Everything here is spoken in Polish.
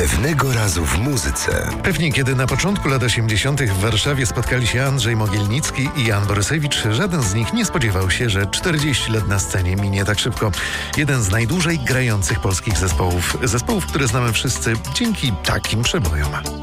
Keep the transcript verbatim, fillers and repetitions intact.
Pewnego razu w muzyce. Pewnie kiedy na początku lat osiemdziesiątych w Warszawie spotkali się Andrzej Mogilnicki i Jan Borysewicz, żaden z nich nie spodziewał się, że czterdzieści lat na scenie minie tak szybko. Jeden z najdłużej grających polskich zespołów. Zespołów, które znamy wszyscy dzięki takim przebojom.